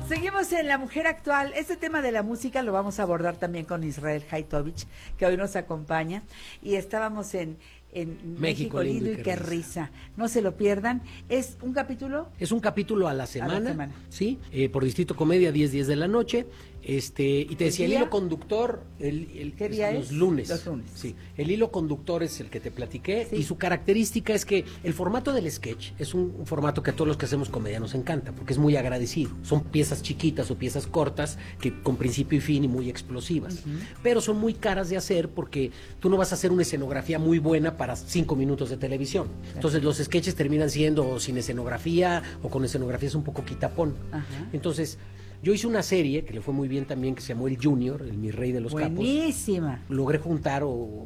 Seguimos en La Mujer Actual. Este tema de la música lo vamos a abordar también con Israel Haitovich, que hoy nos acompaña. Y estábamos en México lindo y qué risa. No se lo pierdan. ¿Es un capítulo? Es un capítulo a la semana. ¿Sí? Por Distrito Comedia, 10 de la noche. Y te decía, el hilo conductor, ¿qué día es? Los lunes. Los lunes. Sí, el hilo conductor es el que te platiqué, sí. Y su característica es que el formato del sketch es un formato que a todos los que hacemos comedia nos encanta, porque es muy agradecido. Son piezas chiquitas o piezas cortas, que con principio y fin y muy explosivas. Pero son muy caras de hacer porque tú no vas a hacer una escenografía muy buena para 5 minutos de televisión. Entonces los sketches terminan siendo sin escenografía o con escenografías un poco quitapón. Entonces yo hice una serie que le fue muy bien también, que se llamó El Junior, el Mi Rey de los Capos. Buenísima. Logré juntar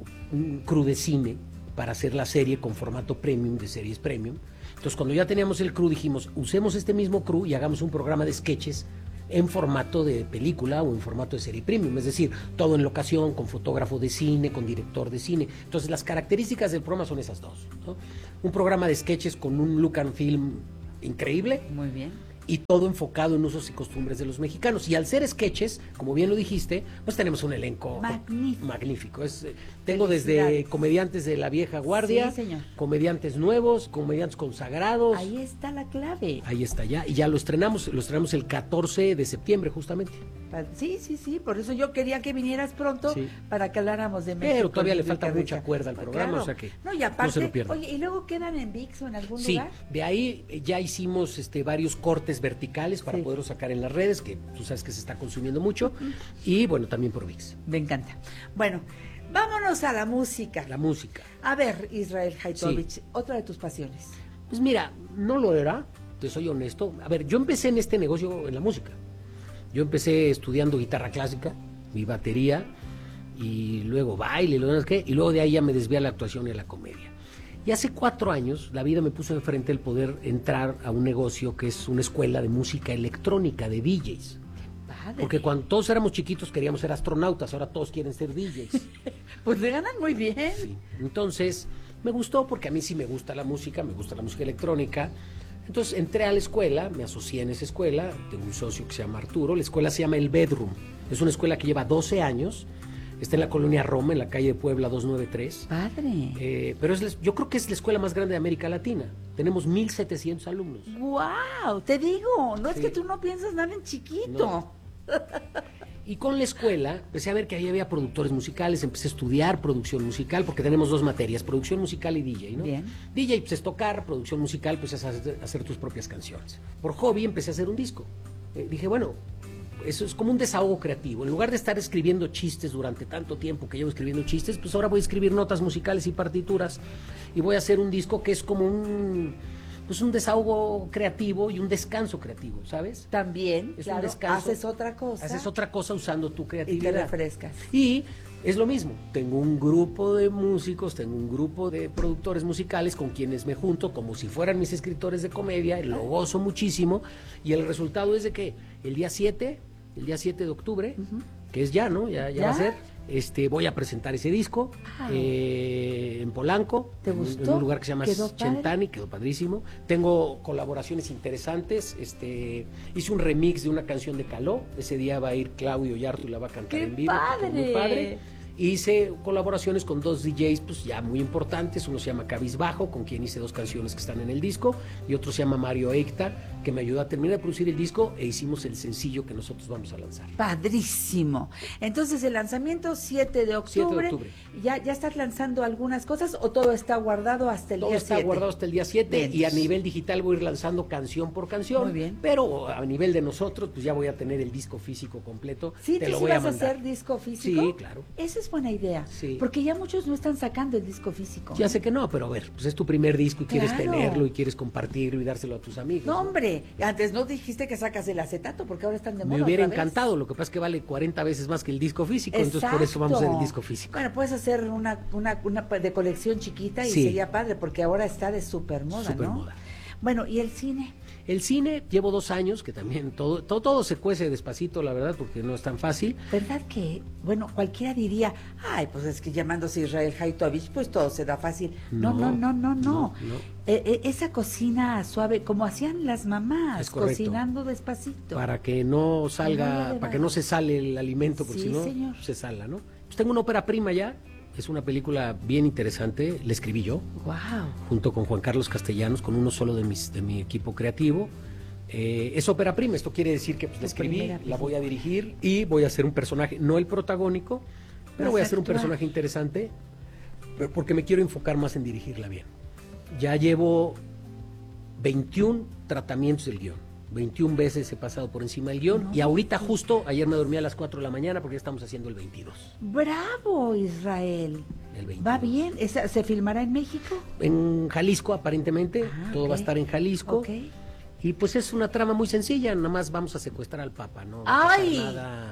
un crew de cine para hacer la serie con formato premium, de series premium. Entonces cuando ya teníamos el crew dijimos, usemos este mismo crew y hagamos un programa de sketches en formato de película o en formato de serie premium, es decir, todo en locación, con fotógrafo de cine, con director de cine. Entonces las características del programa son esas dos, ¿no? Un programa de sketches con un look and film increíble. Muy bien. Y todo enfocado en usos y costumbres de los mexicanos. Y al ser sketches, como bien lo dijiste, pues tenemos un elenco magnífico. Tengo desde comediantes de la vieja guardia, sí, señor, comediantes nuevos, comediantes consagrados. Ahí está la clave. Ahí está ya. Y ya lo estrenamos el 14 de septiembre justamente. Sí, por eso yo quería que vinieras pronto, para que habláramos de México. Pero todavía le falta mucha cuerda al programa, claro. O sea que no, y aparte, no se lo pierdan. Oye, ¿y luego quedan en ViX o en algún lugar? Sí, de ahí ya hicimos varios cortes verticales para poderlos sacar en las redes, que tú sabes que se está consumiendo mucho, y bueno, también por ViX. Me encanta. Bueno, vámonos a la música. La música. A ver, Israel Haitovich, otra de tus pasiones. Pues mira, no lo era, te soy honesto. A ver, yo empecé en este negocio en la música. Yo empecé estudiando guitarra clásica, mi batería, y luego baile, y luego de ahí ya me desvié a la actuación y a la comedia. Y hace 4 años la vida me puso enfrente el poder entrar a un negocio que es una escuela de música electrónica, de DJs. Padre. Porque cuando todos éramos chiquitos queríamos ser astronautas, ahora todos quieren ser DJs. Pues le ganan muy bien. Sí. Entonces me gustó porque a mí sí me gusta la música electrónica. Entonces entré a la escuela, me asocié en esa escuela, tengo un socio que se llama Arturo, la escuela se llama El Bedroom, es una escuela que lleva 12 años, está en la colonia Roma, en la calle de Puebla 293. Padre. Pero yo creo que es la escuela más grande de América Latina, tenemos 1,700 alumnos. ¡Wow! Te digo, no es que tú no piensas nada en chiquito. No. Y con la escuela empecé a ver que ahí había productores musicales, empecé a estudiar producción musical, porque tenemos 2 materias, producción musical y DJ, ¿no? Bien. DJ pues es tocar, producción musical pues es hacer tus propias canciones. Por hobby empecé a hacer un disco. Dije, bueno, eso es como un desahogo creativo. En lugar de estar escribiendo chistes durante tanto tiempo que llevo escribiendo chistes, pues ahora voy a escribir notas musicales y partituras, y voy a hacer un disco que es como un desahogo creativo y un descanso creativo, ¿sabes? También, es claro, un descanso. haces otra cosa usando tu creatividad. y te refrescas. Y es lo mismo, tengo un grupo de músicos, tengo un grupo de productores musicales con quienes me junto como si fueran mis escritores de comedia, lo gozo muchísimo, y el resultado es de que el día 7 de octubre, que es ya, ¿no? Ya va a ser. Voy a presentar ese disco en Polanco. ¿Te gustó? En un lugar que se llama ¿Quedó Chentani, quedó padrísimo. Tengo colaboraciones interesantes. Hice un remix de una canción de Caló. Ese día va a ir Claudio Yarto y la va a cantar en vivo. Muy padre. Hice colaboraciones con 2 DJs pues ya muy importantes, uno se llama Cabizbajo, con quien hice 2 canciones que están en el disco, y otro se llama Mario Eicta, que me ayudó a terminar de producir el disco, e hicimos el sencillo que nosotros vamos a lanzar. Padrísimo. Entonces el lanzamiento 7 de octubre. ¿Ya estás lanzando algunas cosas o todo está guardado hasta el día 7? Todo está guardado hasta el día 7. Bien. Y a nivel digital voy a ir lanzando canción por canción. Muy bien. Pero a nivel de nosotros pues ya voy a tener el disco físico completo. Sí, te ¿tú lo sí voy vas a mandar. A hacer disco físico? Sí, claro. Esa es buena idea. Sí. Porque ya muchos no están sacando el disco físico. Ya sé que no, pero a ver, pues es tu primer disco y quieres Claro. tenerlo y quieres compartirlo y dárselo a tus amigos. No, hombre, antes no dijiste que sacas el acetato porque ahora están de moda. Me hubiera otra vez. encantado, lo que pasa es que vale 40 veces más que el disco físico, Exacto. entonces por eso vamos a hacer el disco físico. Bueno, puedes hacer una de colección chiquita y Sí. sería padre porque ahora está de super moda, ¿no? Supermoda. Bueno, ¿y el cine? El cine, llevo 2 años, que también todo se cuece despacito, la verdad, porque no es tan fácil. ¿Verdad que, bueno, cualquiera diría, ay, pues es que llamándose Israel Haitovich, pues todo se da fácil? No. Esa cocina suave, como hacían las mamás, cocinando despacito. Para que no salga, para que no se sale el alimento, porque sí, si no, señor. se sala, ¿no? Pues tengo una ópera prima ya. Es una película bien interesante, la escribí yo, junto con Juan Carlos Castellanos, con uno solo de mi equipo creativo. Es ópera prima, esto quiere decir que pues, la escribí, la voy a dirigir y voy a hacer un personaje, no el protagónico, pero voy a hacer un personaje interesante, porque me quiero enfocar más en dirigirla bien. Ya llevo 21 tratamientos del guión. 21 veces he pasado por encima del guión y ahorita justo, ayer me dormí a las 4 de la mañana porque ya estamos haciendo el 22. ¡Bravo, Israel! El 22. ¿Va bien? ¿Se filmará en México? En Jalisco, aparentemente, todo va a estar en Jalisco. Y pues es una trama muy sencilla, nada más vamos a secuestrar al Papa, ¿no? ¡Ay!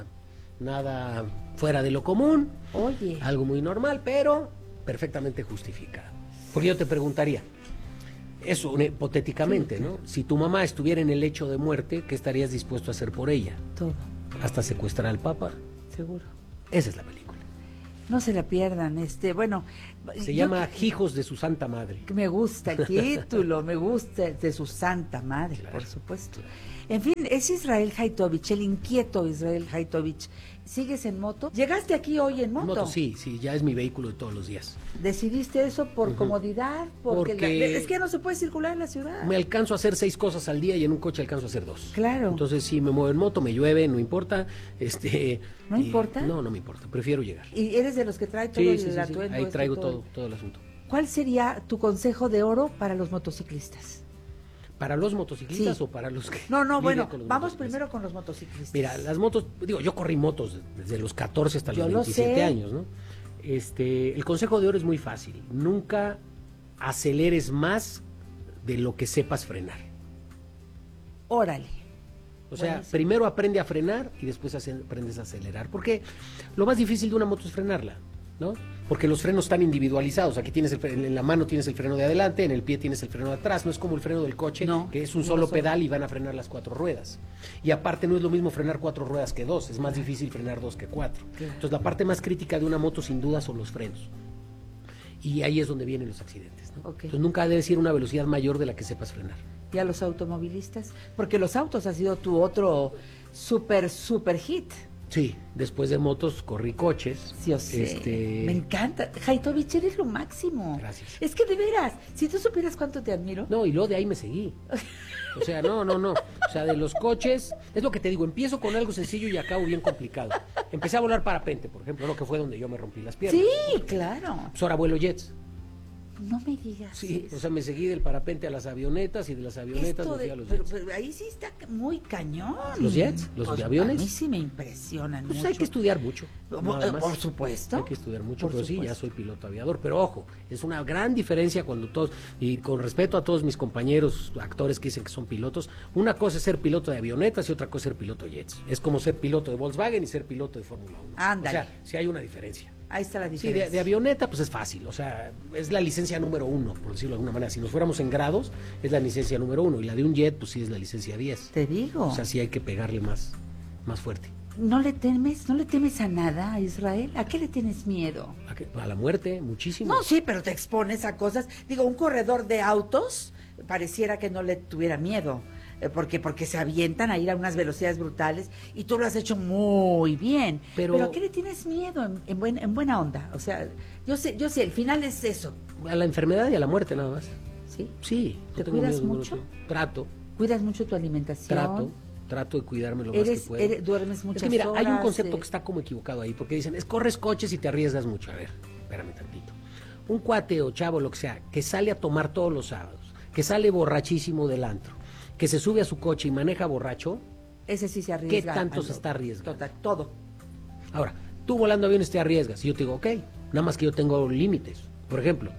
Nada fuera de lo común. Oye. Algo muy normal, pero perfectamente justificado. Porque yo te preguntaría, eso hipotéticamente, ¿no? Si tu mamá estuviera en el lecho de muerte, ¿qué estarías dispuesto a hacer por ella? Todo. ¿Hasta secuestrar al Papa? Seguro. Esa es la película. No se la pierdan, bueno... Se llama Hijos de su Santa Madre. Me gusta el título, me gusta, de su Santa Madre, claro. Por supuesto. En fin, es Israel Haitovich, el inquieto Israel Haitovich. ¿Sigues en moto? ¿Llegaste aquí hoy en moto? Sí, ya es mi vehículo de todos los días. ¿Decidiste eso por comodidad? Porque es que ya no se puede circular en la ciudad. Me alcanzo a hacer 6 cosas al día y en un coche alcanzo a hacer 2. Claro. Entonces, si me muevo en moto, me llueve, no importa. ¿No importa? No me importa, prefiero llegar. ¿Y eres de los que trae todo el atuendo? Ahí traigo todo el asunto. ¿Cuál sería tu consejo de oro para los motociclistas? ¿Para los motociclistas o para los que...? No, bueno, vamos primero con los motociclistas. Mira, las motos, yo corrí motos desde los 14 hasta los 27 años, ¿no? El consejo de oro es muy fácil. Nunca aceleres más de lo que sepas frenar. Órale. O sea, primero aprende a frenar y después aprendes a acelerar. Porque lo más difícil de una moto es frenarla, ¿no? Porque los frenos están individualizados. Aquí tienes en la mano tienes el freno de adelante, en el pie tienes el freno de atrás. No es como el freno del coche, que es un solo pedal y van a frenar las 4 ruedas. Y aparte no es lo mismo frenar 4 ruedas que 2. Es más difícil frenar 2 que 4. Claro. Entonces la parte más crítica de una moto sin duda son los frenos. Y ahí es donde vienen los accidentes, ¿no? Entonces nunca debes ir a una velocidad mayor de la que sepas frenar. ¿Y a los automovilistas? Porque los autos ha sido tu otro super hit. Sí, después de motos corrí coches. Sí, yo sé. Me encanta. Haitovich, eres lo máximo. Gracias. Es que de veras, si tú supieras cuánto te admiro. No, y luego de ahí me seguí. O sea, no. O sea, de los coches, es lo que te digo, empiezo con algo sencillo y acabo bien complicado. Empecé a volar parapente, por ejemplo, que fue donde yo me rompí las piernas. Sí, claro. Pues ahora vuelo jets. No me digas. Sí, eso. O sea, me seguí del parapente a las avionetas y de las avionetas me fui a los jets. Pero ahí sí está muy cañón. ¿Los jets? ¿Los aviones? A mí sí me impresionan mucho. Hay que estudiar mucho. Por supuesto. Hay que estudiar mucho, pero sí, ya soy piloto aviador. Pero ojo, es una gran diferencia cuando todos, y con respeto a todos mis compañeros actores que dicen que son pilotos, una cosa es ser piloto de avionetas y otra cosa es ser piloto de jets. Es como ser piloto de Volkswagen y ser piloto de Fórmula 1. Ándale. O sea, sí hay una diferencia. Ahí está la diferencia. Sí, de avioneta pues es fácil, o sea, es la licencia número 1, por decirlo de alguna manera. Si nos fuéramos en grados, es la licencia número 1, y la de un jet pues sí es la licencia 10. Te digo. O sea, sí hay que pegarle más fuerte. ¿No le temes a nada, a Israel? ¿A qué le tienes miedo? A la muerte, muchísimo. No, sí, pero te expones a cosas. Digo, un corredor de autos pareciera que no le tuviera miedo. Porque se avientan a ir a unas velocidades brutales y tú lo has hecho muy bien. Pero ¿a qué le tienes miedo en buena onda? O sea, yo sé, el final es eso. A la enfermedad y a la muerte nada más. ¿Sí? Sí. ¿Te cuidas mucho? Trato. ¿Cuidas mucho tu alimentación? Trato de cuidarme lo más que puedo. ¿Duermes muchas horas? Mira, hay un concepto que está como equivocado ahí, porque dicen, corres coches y te arriesgas mucho. A ver, espérame tantito. Un cuate o chavo, lo que sea, que sale a tomar todos los sábados, que sale borrachísimo del antro, que se sube a su coche y maneja borracho, ese sí se arriesga. ¿Qué tanto se está arriesgando? Todo. Ahora, tú volando aviones te arriesgas. Y yo te digo, ok, nada más que yo tengo límites. Por ejemplo,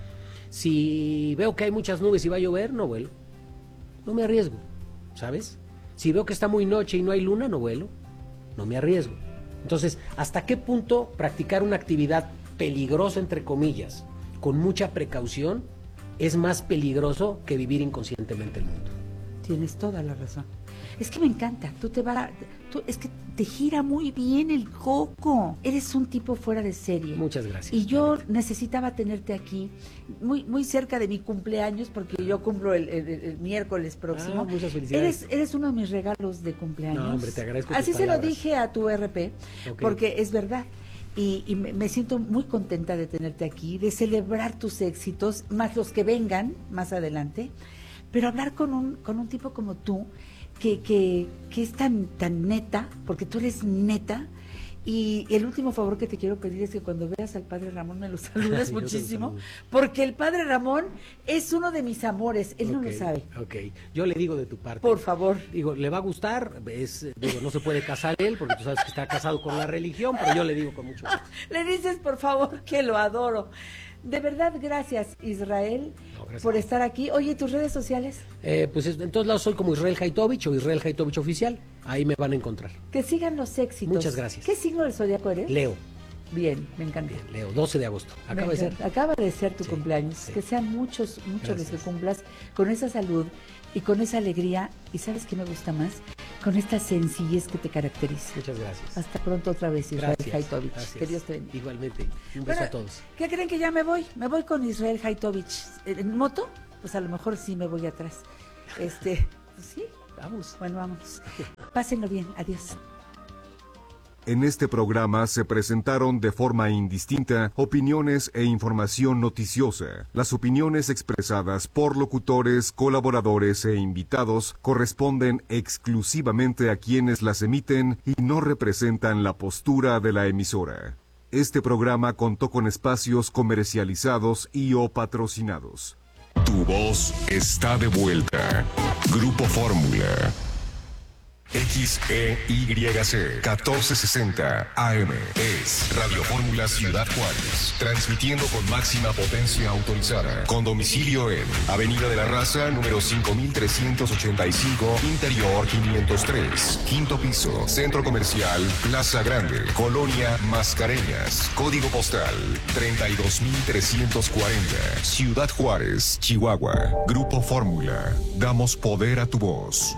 si veo que hay muchas nubes y va a llover, no vuelo. No me arriesgo, ¿sabes? Si veo que está muy noche y no hay luna, no vuelo. No me arriesgo. Entonces, ¿hasta qué punto practicar una actividad peligrosa, entre comillas, con mucha precaución, es más peligroso que vivir inconscientemente el mundo? Tienes toda la razón. Es que me encanta, es que te gira muy bien el coco. Eres un tipo fuera de serie. Muchas gracias. Y yo necesitaba tenerte aquí, muy, muy cerca de mi cumpleaños, porque yo cumplo el miércoles próximo. Muchas felicidades. Eres uno de mis regalos de cumpleaños. No, hombre, te agradezco. Así tus se palabras. lo dije a tu RP, porque es verdad. Y me siento muy contenta de tenerte aquí, de celebrar tus éxitos, más los que vengan más adelante, pero hablar con un tipo como tú, que es tan neta, porque tú eres neta. Y el último favor que te quiero pedir es que cuando veas al padre Ramón me lo saludes muchísimo, porque el padre Ramón es uno de mis amores, él no lo sabe. Ok, yo le digo de tu parte. Por favor. Digo, le va a gustar, no se puede casar él, porque tú sabes que está casado con la religión, pero yo le digo con mucho gusto. Le dices, por favor, que lo adoro. De verdad, gracias, Israel, por estar aquí. Oye, ¿tus redes sociales? Pues en todos lados soy como Israel Haitovich o Israel Haitovich Oficial. Ahí me van a encontrar. Que sigan los éxitos. Muchas gracias. ¿Qué signo del zodiaco eres? Leo. Bien, me encanta. Bien, Leo, 12 de agosto. Acaba de ser tu cumpleaños. Sí. Que sean muchos los que cumplas con esa salud y con esa alegría. ¿Y sabes qué me gusta más? Con esta sencillez que te caracteriza. Muchas gracias. Hasta pronto otra vez, Israel Haitovich. Gracias. Que Dios te bendiga. Igualmente. Un beso a todos. ¿Qué creen que ya me voy? Me voy con Israel Haitovich. ¿En moto? Pues a lo mejor sí me voy atrás. Pues sí. Vamos. Bueno, vamos. Pásenlo bien. Adiós. En este programa se presentaron de forma indistinta opiniones e información noticiosa. Las opiniones expresadas por locutores, colaboradores e invitados corresponden exclusivamente a quienes las emiten y no representan la postura de la emisora. Este programa contó con espacios comercializados y o patrocinados. Tu voz está de vuelta. Grupo Fórmula. XEYC 1460 AM es Radio Fórmula Ciudad Juárez, transmitiendo con máxima potencia autorizada, con domicilio en Avenida de la Raza, número 5385, Interior 503, quinto piso, Centro Comercial Plaza Grande, Colonia Mascareñas, código postal 32340, Ciudad Juárez, Chihuahua. Grupo Fórmula, damos poder a tu voz.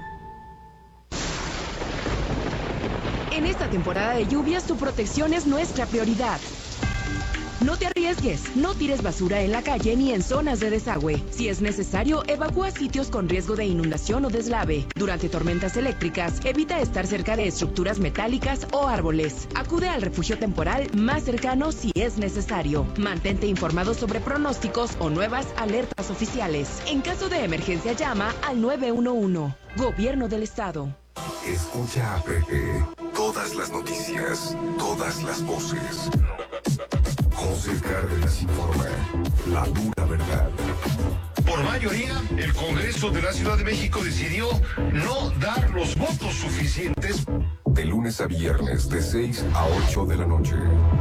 En esta temporada de lluvias, tu protección es nuestra prioridad. No te arriesgues, no tires basura en la calle ni en zonas de desagüe. Si es necesario, evacúa sitios con riesgo de inundación o deslave. Durante tormentas eléctricas, evita estar cerca de estructuras metálicas o árboles. Acude al refugio temporal más cercano si es necesario. Mantente informado sobre pronósticos o nuevas alertas oficiales. En caso de emergencia, llama al 911. Gobierno del Estado. Escucha a Pepe. Todas las noticias, todas las voces. José Cárdenas informa. La dura verdad. Por mayoría, el Congreso de la Ciudad de México decidió no dar los votos suficientes. De lunes a viernes, de 6 a 8 de la noche.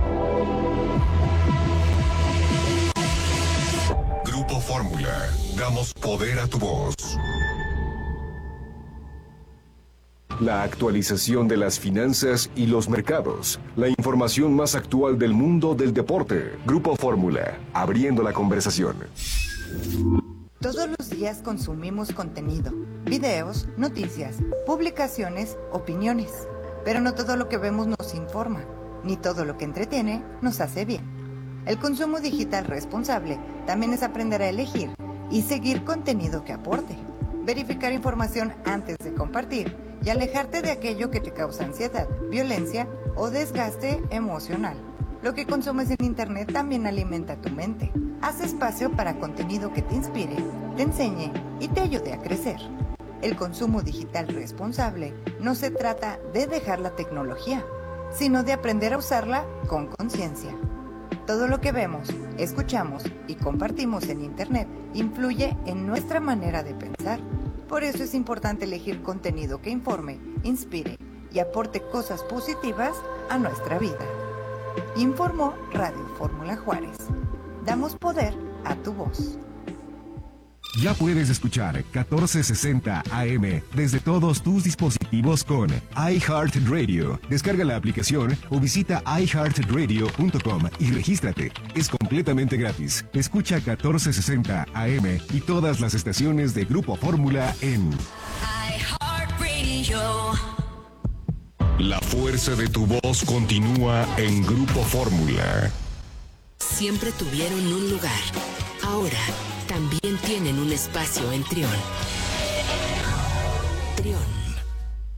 Grupo Fórmula. Damos poder a tu voz. La actualización de las finanzas y los mercados. La información más actual del mundo del deporte. Grupo Fórmula, abriendo la conversación. Todos los días consumimos contenido, videos, noticias, publicaciones, opiniones. Pero no todo lo que vemos nos informa, ni todo lo que entretiene nos hace bien. El consumo digital responsable también es aprender a elegir y seguir contenido que aporte. Verificar información antes de compartir y alejarte de aquello que te causa ansiedad, violencia o desgaste emocional. Lo que consumes en Internet también alimenta tu mente. Haz espacio para contenido que te inspire, te enseñe y te ayude a crecer. El consumo digital responsable no se trata de dejar la tecnología, sino de aprender a usarla con conciencia. Todo lo que vemos, escuchamos y compartimos en Internet influye en nuestra manera de pensar. Por eso es importante elegir contenido que informe, inspire y aporte cosas positivas a nuestra vida. Informó Radio Fórmula Juárez. Damos poder a tu voz. Ya puedes escuchar 1460 AM desde todos tus dispositivos con iHeartRadio. Descarga la aplicación o visita iHeartRadio.com y regístrate. Es completamente gratis. Escucha 1460 AM y todas las estaciones de Grupo Fórmula en iHeartRadio. La fuerza de tu voz continúa en Grupo Fórmula. Siempre tuvieron un lugar. Ahora también tienen un espacio en Trión. Trión.